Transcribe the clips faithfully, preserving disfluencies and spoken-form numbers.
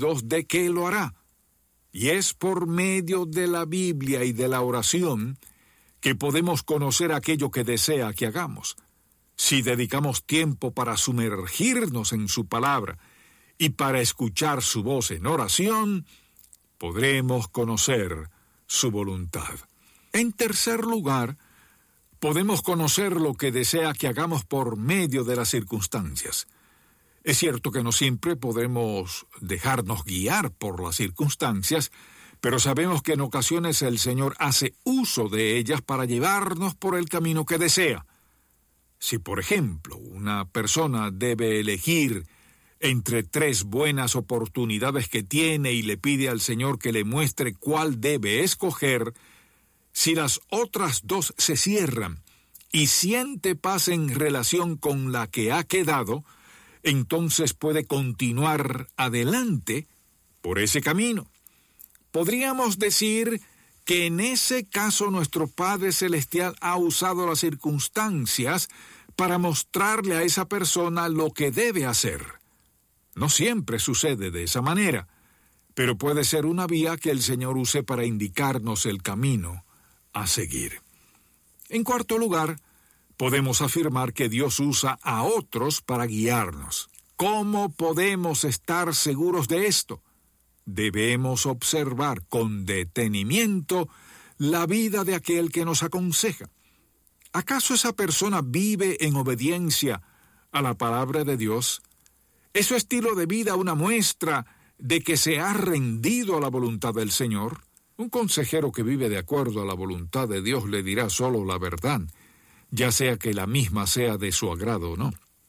convencidos de que lo hará. Y es por medio de la Biblia y de la oración que podemos conocer aquello que desea que hagamos. Si dedicamos tiempo para sumergirnos en su palabra y para escuchar su voz en oración, podremos conocer su voluntad. En tercer lugar, podemos conocer lo que desea que hagamos por medio de las circunstancias. Es cierto que no siempre podremos dejarnos guiar por las circunstancias, pero sabemos que en ocasiones el Señor hace uso de ellas para llevarnos por el camino que desea. Si, por ejemplo, una persona debe elegir entre tres buenas oportunidades que tiene y le pide al Señor que le muestre cuál debe escoger, si las otras dos se cierran y siente paz en relación con la que ha quedado, entonces puede continuar adelante por ese camino. Podríamos decir que en ese caso nuestro Padre Celestial ha usado las circunstancias para mostrarle a esa persona lo que debe hacer. No siempre sucede de esa manera, pero puede ser una vía que el Señor use para indicarnos el camino a seguir. En cuarto lugar, podemos afirmar que Dios usa a otros para guiarnos. ¿Cómo podemos estar seguros de esto? Debemos observar con detenimiento la vida de aquel que nos aconseja. ¿Acaso esa persona vive en obediencia a la palabra de Dios? ¿Es su estilo de vida una muestra de que se ha rendido a la voluntad del Señor? Un consejero que vive de acuerdo a la voluntad de Dios le dirá solo la verdad, ya sea que la misma sea de su agrado o no.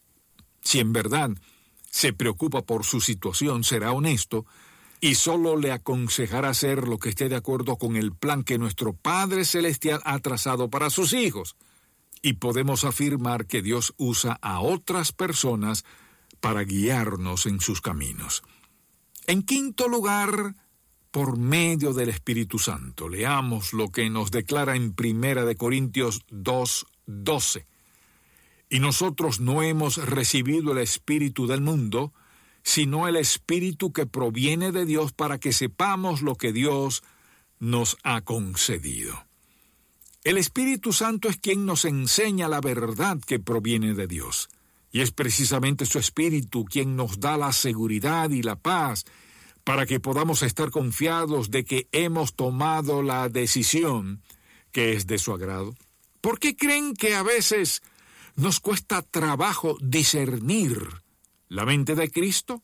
Si en verdad se preocupa por su situación, será honesto y solo le aconsejará hacer lo que esté de acuerdo con el plan que nuestro Padre Celestial ha trazado para sus hijos. Y podemos afirmar que Dios usa a otras personas para guiarnos en sus caminos. En quinto lugar, por medio del Espíritu Santo. Leamos lo que nos declara en Primera de Corintios dos doce. Y nosotros no hemos recibido el espíritu del mundo, sino el Espíritu que proviene de Dios, para que sepamos lo que Dios nos ha concedido. El Espíritu Santo es quien nos enseña la verdad que proviene de Dios, y es precisamente su Espíritu quien nos da la seguridad y la paz para que podamos estar confiados de que hemos tomado la decisión que es de su agrado. ¿Por qué creen que a veces nos cuesta trabajo discernir la mente de Cristo?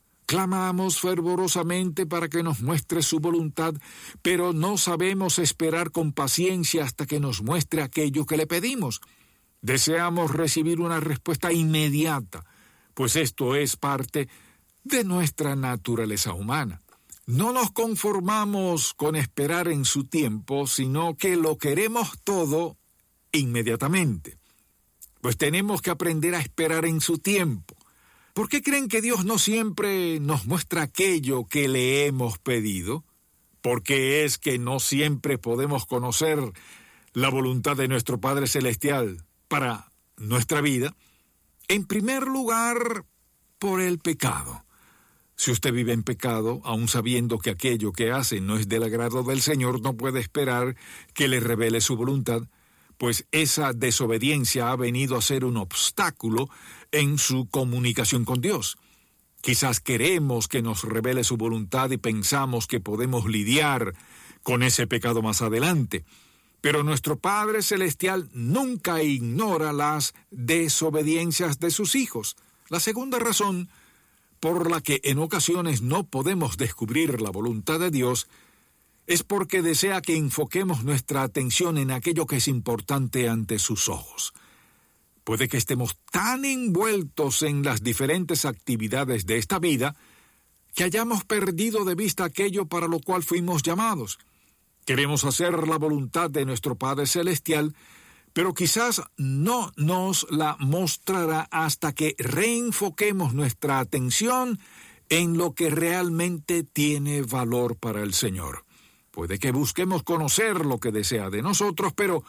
Clamamos fervorosamente para que nos muestre su voluntad, pero no sabemos esperar con paciencia hasta que nos muestre aquello que le pedimos. Deseamos recibir una respuesta inmediata, pues esto es parte de nuestra naturaleza humana. No nos conformamos con esperar en su tiempo, sino que lo queremos todo inmediatamente. Pues tenemos que aprender a esperar en su tiempo. ¿Por qué creen que Dios no siempre nos muestra aquello que le hemos pedido? Porque es que no siempre podemos conocer la voluntad de nuestro Padre Celestial para nuestra vida. En primer lugar, por el pecado. Si usted vive en pecado, aun sabiendo que aquello que hace no es del agrado del Señor, no puede esperar que le revele su voluntad, pues esa desobediencia ha venido a ser un obstáculo en su comunicación con Dios. Quizás queremos que nos revele su voluntad y pensamos que podemos lidiar con ese pecado más adelante, pero nuestro Padre Celestial nunca ignora las desobediencias de sus hijos. La segunda razón por la que en ocasiones no podemos descubrir la voluntad de Dios es porque desea que enfoquemos nuestra atención en aquello que es importante ante sus ojos. Puede que estemos tan envueltos en las diferentes actividades de esta vida que hayamos perdido de vista aquello para lo cual fuimos llamados. Queremos hacer la voluntad de nuestro Padre Celestial, pero quizás no nos la mostrará hasta que reenfoquemos nuestra atención en lo que realmente tiene valor para el Señor. Puede que busquemos conocer lo que desea de nosotros, pero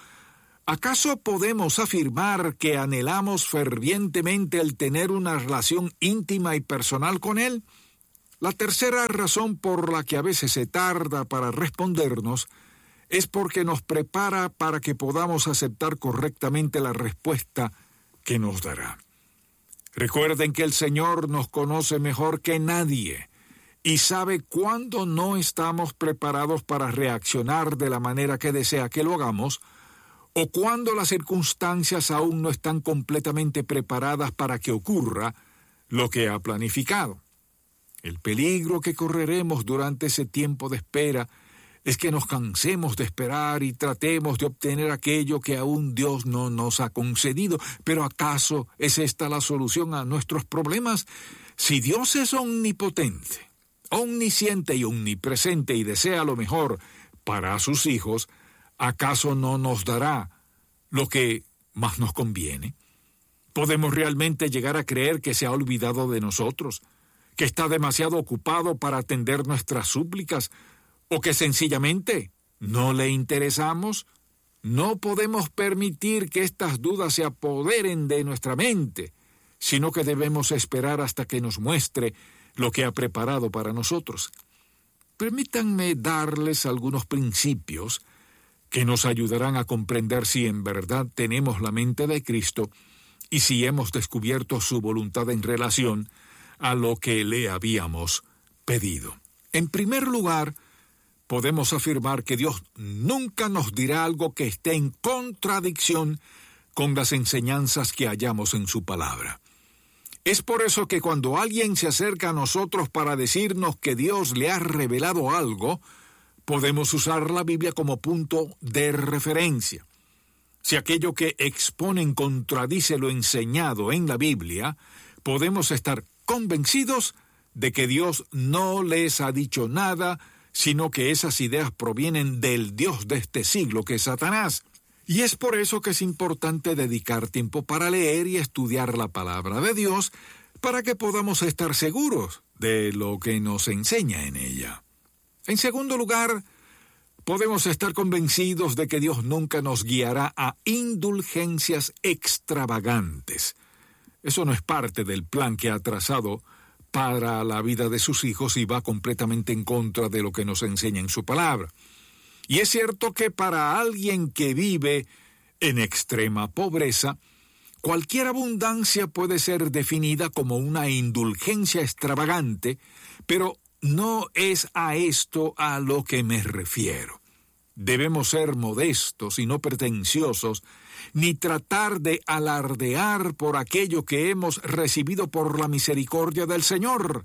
¿acaso podemos afirmar que anhelamos fervientemente el tener una relación íntima y personal con Él? La tercera razón por la que a veces se tarda para respondernos es porque nos prepara para que podamos aceptar correctamente la respuesta que nos dará. Recuerden que el Señor nos conoce mejor que nadie y sabe cuándo no estamos preparados para reaccionar de la manera que desea que lo hagamos, o cuando las circunstancias aún no están completamente preparadas para que ocurra lo que ha planificado. El peligro que correremos durante ese tiempo de espera es que nos cansemos de esperar y tratemos de obtener aquello que aún Dios no nos ha concedido. Pero ¿acaso es esta la solución a nuestros problemas? Si Dios es omnipotente, omnisciente y omnipresente y desea lo mejor para sus hijos, ¿acaso no nos dará lo que más nos conviene? ¿Podemos realmente llegar a creer que se ha olvidado de nosotros, que está demasiado ocupado para atender nuestras súplicas, o que sencillamente no le interesamos? No podemos permitir que estas dudas se apoderen de nuestra mente, sino que debemos esperar hasta que nos muestre lo que ha preparado para nosotros. Permítanme darles algunos principios que nos ayudarán a comprender si en verdad tenemos la mente de Cristo y si hemos descubierto su voluntad en relación a lo que le habíamos pedido. En primer lugar, podemos afirmar que Dios nunca nos dirá algo que esté en contradicción con las enseñanzas que hallamos en su palabra. Es por eso que cuando alguien se acerca a nosotros para decirnos que Dios le ha revelado algo, podemos usar la Biblia como punto de referencia. Si aquello que exponen contradice lo enseñado en la Biblia, podemos estar convencidos de que Dios no les ha dicho nada, sino que esas ideas provienen del Dios de este siglo, que es Satanás. Y es por eso que es importante dedicar tiempo para leer y estudiar la palabra de Dios, para que podamos estar seguros de lo que nos enseña en ella. En segundo lugar, podemos estar convencidos de que Dios nunca nos guiará a indulgencias extravagantes. Eso no es parte del plan que ha trazado para la vida de sus hijos y va completamente en contra de lo que nos enseña en su palabra. Y es cierto que para alguien que vive en extrema pobreza, cualquier abundancia puede ser definida como una indulgencia extravagante, pero no es a esto a lo que me refiero. Debemos ser modestos y no pretenciosos, ni tratar de alardear por aquello que hemos recibido por la misericordia del Señor.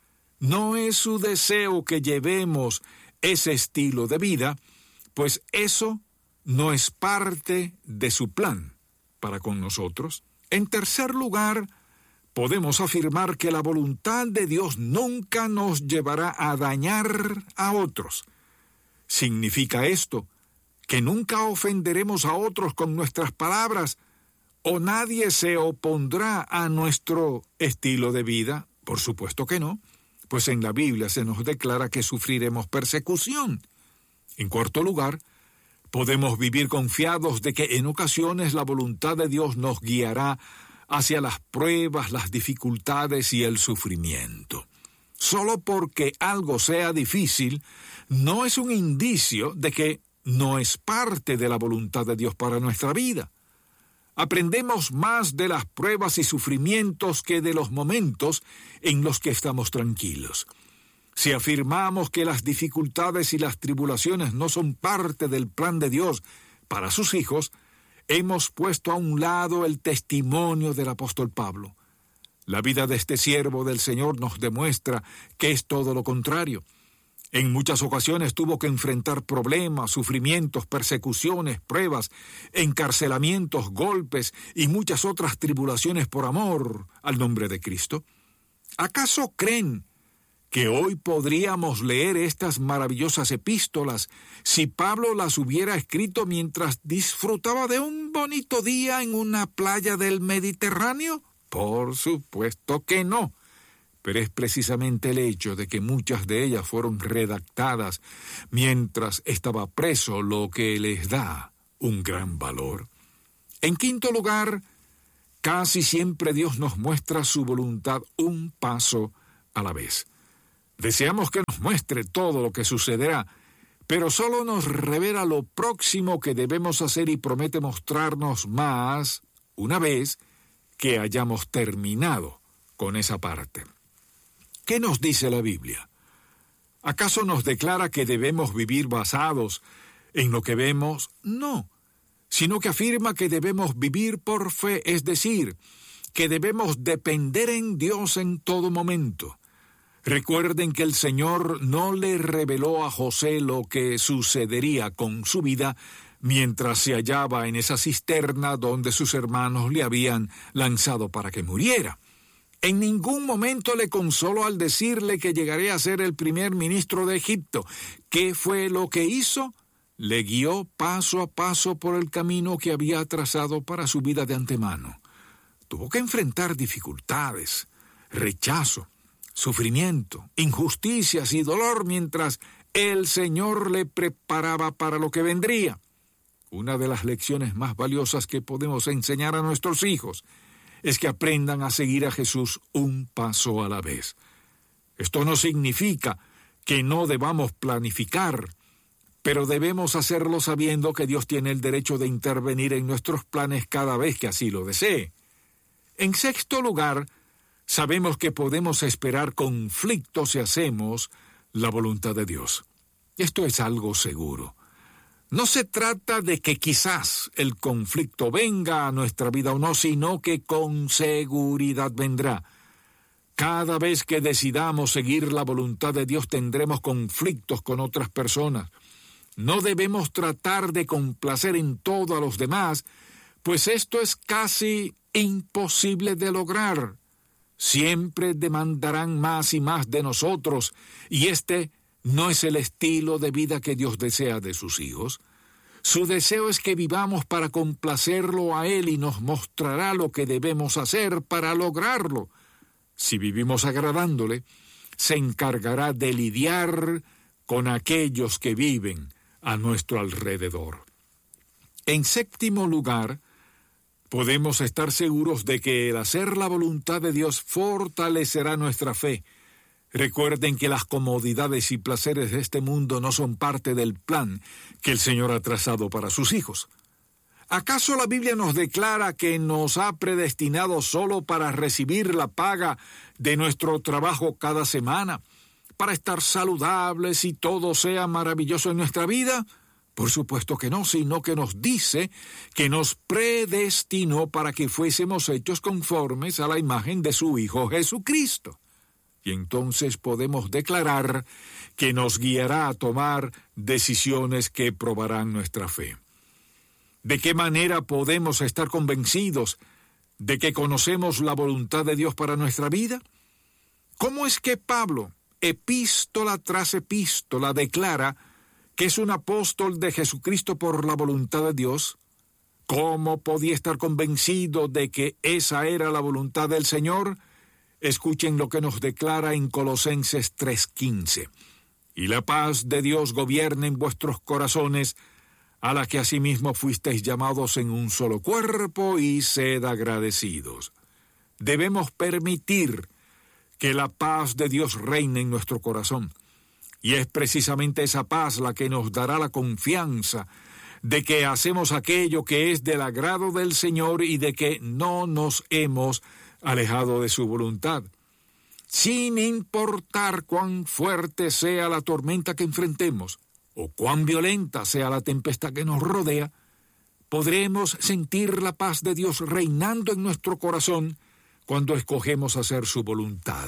No es su deseo que llevemos ese estilo de vida, pues eso no es parte de su plan para con nosotros. En tercer lugar, podemos afirmar que la voluntad de Dios nunca nos llevará a dañar a otros. ¿Significa esto que nunca ofenderemos a otros con nuestras palabras o nadie se opondrá a nuestro estilo de vida? Por supuesto que no, pues en la Biblia se nos declara que sufriremos persecución. En cuarto lugar, podemos vivir confiados de que en ocasiones la voluntad de Dios nos guiará hacia las pruebas, las dificultades y el sufrimiento. Solo porque algo sea difícil, no es un indicio de que no es parte de la voluntad de Dios para nuestra vida. Aprendemos más de las pruebas y sufrimientos que de los momentos en los que estamos tranquilos. Si afirmamos que las dificultades y las tribulaciones no son parte del plan de Dios para sus hijos, hemos puesto a un lado el testimonio del apóstol Pablo. La vida de este siervo del Señor nos demuestra que es todo lo contrario. En muchas ocasiones tuvo que enfrentar problemas, sufrimientos, persecuciones, pruebas, encarcelamientos, golpes y muchas otras tribulaciones por amor al nombre de Cristo. ¿Acaso creen que hoy podríamos leer estas maravillosas epístolas si Pablo las hubiera escrito mientras disfrutaba de un bonito día en una playa del Mediterráneo? Por supuesto que no. Pero es precisamente el hecho de que muchas de ellas fueron redactadas mientras estaba preso lo que les da un gran valor. En quinto lugar, casi siempre Dios nos muestra su voluntad un paso a la vez. Deseamos que nos muestre todo lo que sucederá, pero solo nos revela lo próximo que debemos hacer y promete mostrarnos más una vez que hayamos terminado con esa parte. ¿Qué nos dice la Biblia? ¿Acaso nos declara que debemos vivir basados en lo que vemos? No, sino que afirma que debemos vivir por fe, es decir, que debemos depender en Dios en todo momento. Recuerden que el Señor no le reveló a José lo que sucedería con su vida mientras se hallaba en esa cisterna donde sus hermanos le habían lanzado para que muriera. En ningún momento le consoló al decirle que llegaría a ser el primer ministro de Egipto. ¿Qué fue lo que hizo? Le guió paso a paso por el camino que había trazado para su vida de antemano. Tuvo que enfrentar dificultades, rechazo, sufrimiento, injusticias y dolor mientras el Señor le preparaba para lo que vendría. Una de las lecciones más valiosas que podemos enseñar a nuestros hijos es que aprendan a seguir a Jesús un paso a la vez. Esto no significa que no debamos planificar, pero debemos hacerlo sabiendo que Dios tiene el derecho de intervenir en nuestros planes cada vez que así lo desee. En sexto lugar, sabemos que podemos esperar conflictos si hacemos la voluntad de Dios. Esto es algo seguro. No se trata de que quizás el conflicto venga a nuestra vida o no, sino que con seguridad vendrá. Cada vez que decidamos seguir la voluntad de Dios tendremos conflictos con otras personas. No debemos tratar de complacer en todo a los demás, pues esto es casi imposible de lograr. Siempre demandarán más y más de nosotros, y este no es el estilo de vida que Dios desea de sus hijos. Su deseo es que vivamos para complacerlo a Él y nos mostrará lo que debemos hacer para lograrlo. Si vivimos agradándole, se encargará de lidiar con aquellos que viven a nuestro alrededor. En séptimo lugar, podemos estar seguros de que el hacer la voluntad de Dios fortalecerá nuestra fe. Recuerden que las comodidades y placeres de este mundo no son parte del plan que el Señor ha trazado para sus hijos. ¿Acaso la Biblia nos declara que nos ha predestinado solo para recibir la paga de nuestro trabajo cada semana, para estar saludables y todo sea maravilloso en nuestra vida? Por supuesto que no, sino que nos dice que nos predestinó para que fuésemos hechos conformes a la imagen de su Hijo Jesucristo. Y entonces podemos declarar que nos guiará a tomar decisiones que probarán nuestra fe. ¿De qué manera podemos estar convencidos de que conocemos la voluntad de Dios para nuestra vida? ¿Cómo es que Pablo, epístola tras epístola, declara que es un apóstol de Jesucristo por la voluntad de Dios? ¿Cómo podía estar convencido de que esa era la voluntad del Señor? Escuchen lo que nos declara en Colosenses tres quince. Y la paz de Dios gobierne en vuestros corazones, a la que asimismo fuisteis llamados en un solo cuerpo, y sed agradecidos. Debemos permitir que la paz de Dios reine en nuestro corazón. Y es precisamente esa paz la que nos dará la confianza de que hacemos aquello que es del agrado del Señor y de que no nos hemos alejado de su voluntad. Sin importar cuán fuerte sea la tormenta que enfrentemos o cuán violenta sea la tempestad que nos rodea, podremos sentir la paz de Dios reinando en nuestro corazón cuando escogemos hacer su voluntad.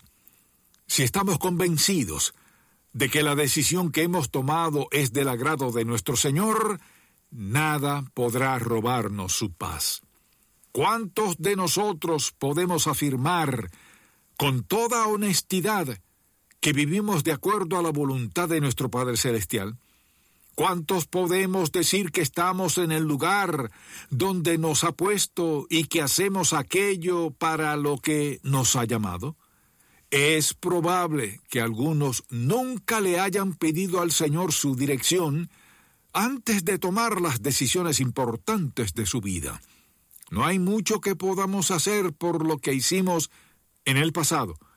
Si estamos convencidos de que la decisión que hemos tomado es del agrado de nuestro Señor, nada podrá robarnos su paz. ¿Cuántos de nosotros podemos afirmar con toda honestidad que vivimos de acuerdo a la voluntad de nuestro Padre Celestial? ¿Cuántos podemos decir que estamos en el lugar donde nos ha puesto y que hacemos aquello para lo que nos ha llamado? Es probable que algunos nunca le hayan pedido al Señor su dirección antes de tomar las decisiones importantes de su vida. No hay mucho que podamos hacer por lo que hicimos en el pasado,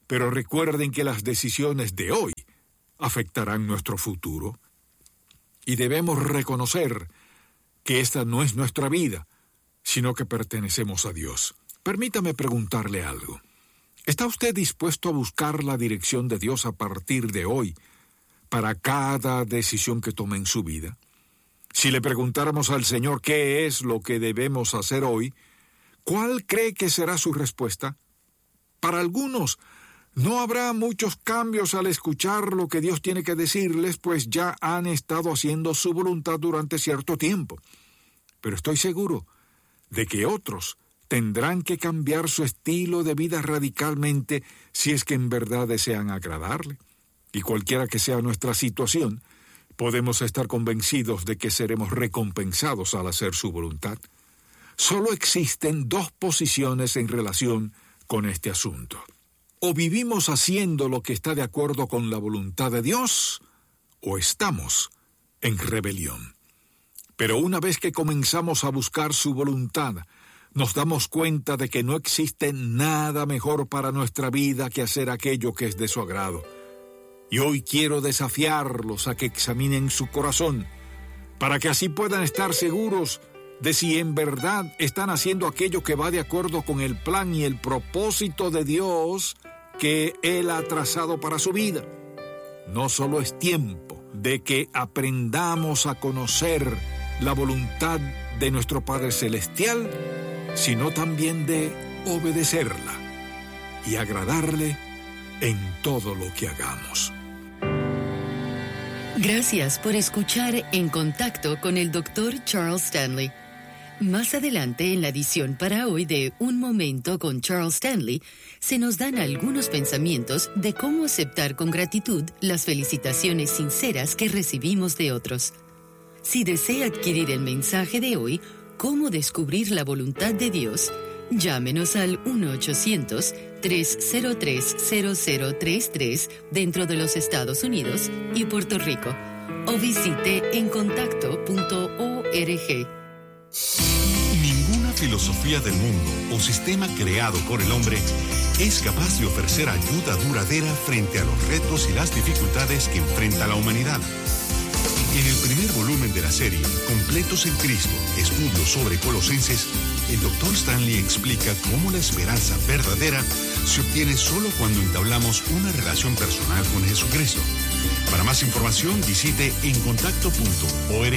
pero recuerden que las decisiones de hoy afectarán nuestro futuro. Y debemos reconocer que esta no es nuestra vida, sino que pertenecemos a Dios. Permítame preguntarle algo. ¿Está usted dispuesto a buscar la dirección de Dios a partir de hoy para cada decisión que tome en su vida? Si le preguntáramos al Señor qué es lo que debemos hacer hoy, ¿cuál cree que será su respuesta? Para algunos, no habrá muchos cambios al escuchar lo que Dios tiene que decirles, pues ya han estado haciendo su voluntad durante cierto tiempo. Pero estoy seguro de que otros tendrán que cambiar su estilo de vida radicalmente si es que en verdad desean agradarle. Y cualquiera que sea nuestra situación, podemos estar convencidos de que seremos recompensados al hacer su voluntad. Solo existen dos posiciones en relación con este asunto. O vivimos haciendo lo que está de acuerdo con la voluntad de Dios, o estamos en rebelión. Pero una vez que comenzamos a buscar su voluntad, nos damos cuenta de que no existe nada mejor para nuestra vida que hacer aquello que es de su agrado. Y hoy quiero desafiarlos a que examinen su corazón, para que así puedan estar seguros de si en verdad están haciendo aquello que va de acuerdo con el plan y el propósito de Dios que Él ha trazado para su vida. No solo es tiempo de que aprendamos a conocer la voluntad de nuestro Padre Celestial, sino también de obedecerla y agradarle en todo lo que hagamos. Gracias por escuchar En Contacto con el doctor Charles Stanley. Más adelante en la edición para hoy de Un Momento con Charles Stanley, se nos dan algunos pensamientos de cómo aceptar con gratitud las felicitaciones sinceras que recibimos de otros. Si desea adquirir el mensaje de hoy, Cómo descubrir la voluntad de Dios, llámenos al uno ochocientos, tres cero tres, cero cero tres tres dentro de los Estados Unidos y Puerto Rico, o visite en contacto punto org. Ninguna filosofía del mundo o sistema creado por el hombre es capaz de ofrecer ayuda duradera frente a los retos y las dificultades que enfrenta la humanidad. En el primer volumen de la serie, Completos en Cristo, estudios sobre Colosenses, el doctor Stanley explica cómo la esperanza verdadera se obtiene solo cuando entablamos una relación personal con Jesucristo. Para más información, visite en contacto punto org.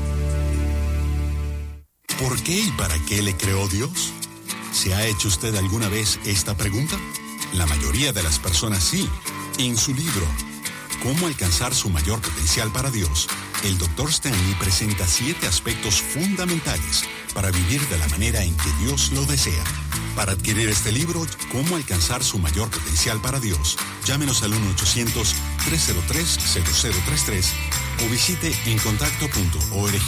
¿Por qué y para qué le creó Dios? ¿Se ha hecho usted alguna vez esta pregunta? La mayoría de las personas sí. En su libro, ¿Cómo alcanzar su mayor potencial para Dios?, el doctor Stanley presenta siete aspectos fundamentales para vivir de la manera en que Dios lo desea. Para adquirir este libro, ¿Cómo alcanzar su mayor potencial para Dios?, llámenos al uno ochocientos, tres cero tres, cero cero tres tres o visite en contacto punto org.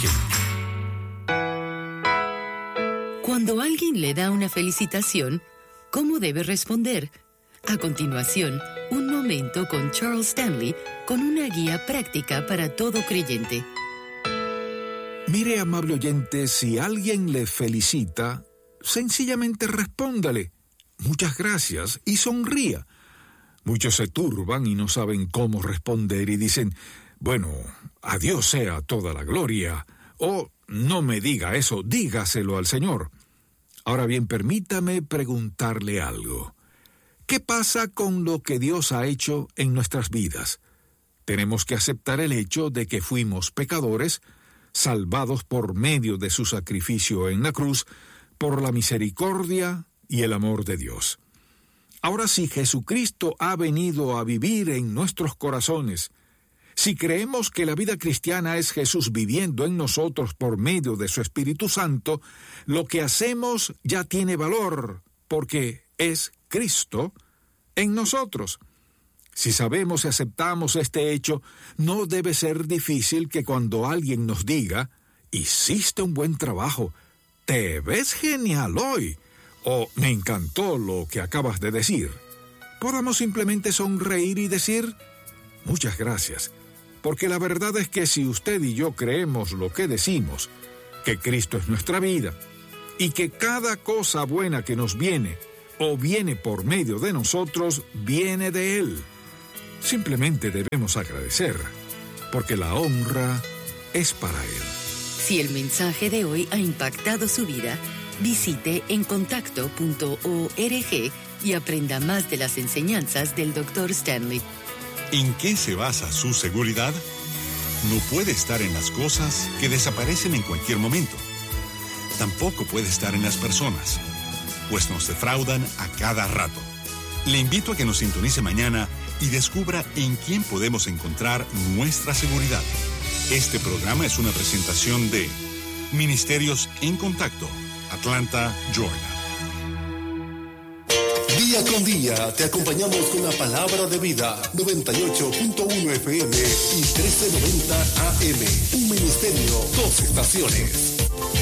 Cuando alguien le da una felicitación, ¿cómo debe responder? A continuación, un momento con Charles Stanley con una guía práctica para todo creyente. Mire, amable oyente, si alguien le felicita, sencillamente respóndale, muchas gracias, y sonría. Muchos se turban y no saben cómo responder y dicen, bueno, a Dios sea toda la gloria, o no me diga eso, dígaselo al Señor. Ahora bien, permítame preguntarle algo. ¿Qué pasa con lo que Dios ha hecho en nuestras vidas? Tenemos que aceptar el hecho de que fuimos pecadores, salvados por medio de su sacrificio en la cruz, por la misericordia y el amor de Dios. Ahora, si Jesucristo ha venido a vivir en nuestros corazones, si creemos que la vida cristiana es Jesús viviendo en nosotros por medio de su Espíritu Santo, lo que hacemos ya tiene valor, porque es Cristo en nosotros. Si sabemos y aceptamos este hecho, no debe ser difícil que cuando alguien nos diga, hiciste un buen trabajo, te ves genial hoy, o me encantó lo que acabas de decir, podamos simplemente sonreír y decir, muchas gracias, porque la verdad es que si usted y yo creemos lo que decimos, que Cristo es nuestra vida, y que cada cosa buena que nos viene o viene por medio de nosotros, viene de Él. Simplemente debemos agradecer, porque la honra es para Él. Si el mensaje de hoy ha impactado su vida, visite encontacto punto org y aprenda más de las enseñanzas del doctor Stanley. ¿En qué se basa su seguridad? No puede estar en las cosas que desaparecen en cualquier momento. Tampoco puede estar en las personas, pues nos defraudan a cada rato. Le invito a que nos sintonice mañana y descubra en quién podemos encontrar nuestra seguridad. Este programa es una presentación de Ministerios en Contacto, Atlanta, Georgia. Día con día te acompañamos con la palabra de vida, noventa y ocho punto uno F M y trece noventa A M. Un ministerio, dos estaciones.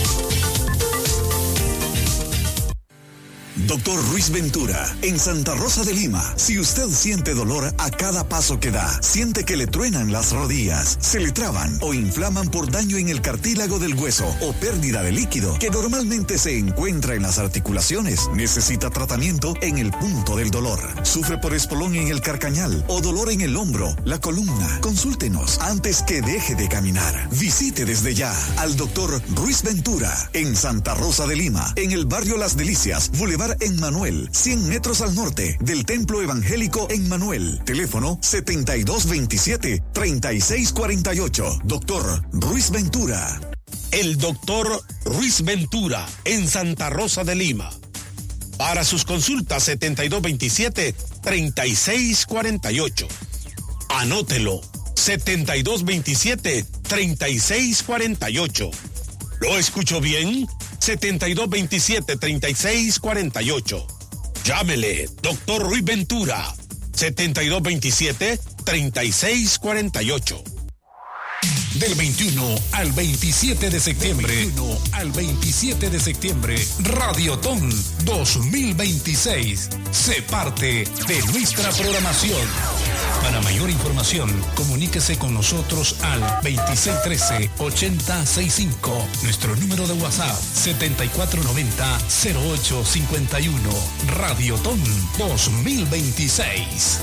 Doctor Ruiz Ventura, en Santa Rosa de Lima. Si usted siente dolor a cada paso que da, siente que le truenan las rodillas, se le traban o inflaman por daño en el cartílago del hueso o pérdida de líquido que normalmente se encuentra en las articulaciones, necesita tratamiento en el punto del dolor. Sufre por espolón en el carcañal o dolor en el hombro, la columna. Consúltenos antes que deje de caminar. Visite desde ya al doctor Ruiz Ventura en Santa Rosa de Lima, en el barrio Las Delicias, Boulevard en Manuel, cien metros al norte del Templo Evangélico en Manuel. Teléfono setenta y dos veintisiete, treinta y seis cuarenta y ocho. Doctor Ruiz Ventura. El doctor Ruiz Ventura en Santa Rosa de Lima. Para sus consultas setenta y dos veintisiete, treinta y seis cuarenta y ocho. Anótelo. setenta y dos veintisiete, treinta y seis cuarenta y ocho. ¿Lo escucho bien? setenta y dos veintisiete, treinta y seis cuarenta y ocho. Llámele, doctor Ruiz Ventura, setenta y dos veintisiete, treinta y seis cuarenta y ocho. Del veintiuno al veintisiete de septiembre, veintiuno al veintisiete de septiembre, Radiotón dos mil veintiséis. Se parte de nuestra programación. Para mayor información, comuníquese con nosotros al veintiséis trece, ochenta sesenta y cinco. Nuestro número de WhatsApp, setenta y cuatro noventa, cero ocho cincuenta y uno. Radiotón dos mil veintiséis.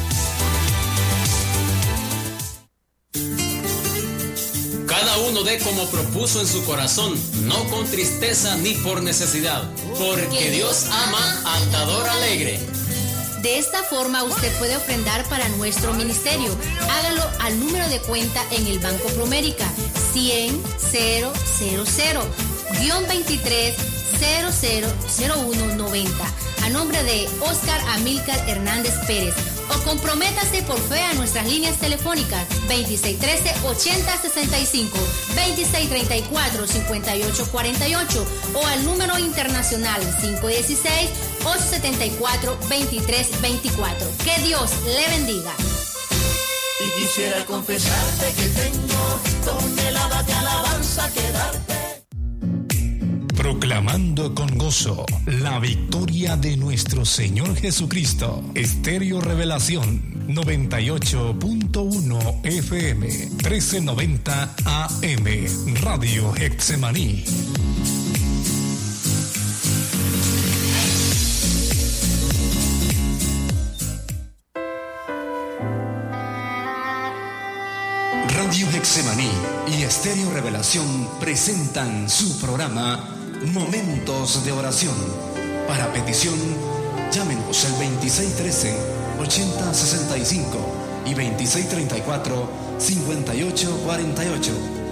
Cada uno dé como propuso en su corazón, no con tristeza ni por necesidad, porque Dios ama al dador alegre. De esta forma usted puede ofrendar para nuestro ministerio. Hágalo al número de cuenta en el Banco Promérica, cien, cero, cero, cero, veintitrés, cero cero cero uno noventa, a nombre de Oscar Amílcar Hernández Pérez. O comprométase por fe a nuestras líneas telefónicas veintiséis trece, ochenta sesenta y cinco, veintiséis treinta y cuatro, cincuenta y ocho cuarenta y ocho o al número internacional cinco dieciséis, ochocientos setenta y cuatro, veintitrés veinticuatro. Que Dios le bendiga. Y quisiera confesarte que tengo toneladas de alabanza que darte. Proclamando con gozo la victoria de nuestro Señor Jesucristo. Estéreo Revelación noventa y ocho punto uno F M, trece noventa A M, Radio Getsemaní. Radio Getsemaní y Estéreo Revelación presentan su programa Momentos de Oración. Para petición, llámenos al veintiséis trece, ochenta sesenta y cinco y veintiséis treinta y cuatro, cincuenta y ocho cuarenta y ocho.